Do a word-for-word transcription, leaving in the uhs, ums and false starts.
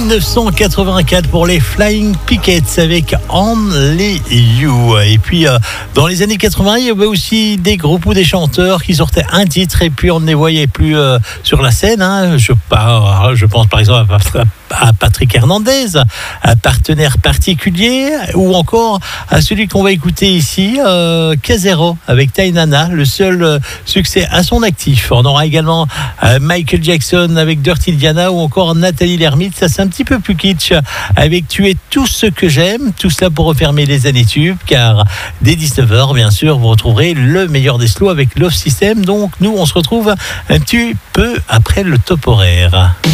dix-neuf cent quatre-vingt-quatre pour les Flying Pickets avec Only You. Et puis euh, dans les années quatre-vingts, il y avait aussi des groupes ou des chanteurs qui sortaient un titre et puis on ne les voyait plus euh, sur la scène. Hein. Je, par, je pense par exemple à, à Patrick Hernandez, un partenaire particulier, ou encore à celui qu'on va écouter ici, euh, Casero avec Tainana, le seul euh, succès à son actif. On aura également euh, Michael Jackson avec Dirty Diana ou encore Nathalie Lermite. Ça, c'est un petit peu plus kitsch avec Tu es tout ce que j'aime. Tout ça pour refermer les années tubes, car dès dix-neuf heures, bien sûr, vous retrouverez le meilleur des slows avec Love System. Donc, nous, on se retrouve un petit peu après le top horaire.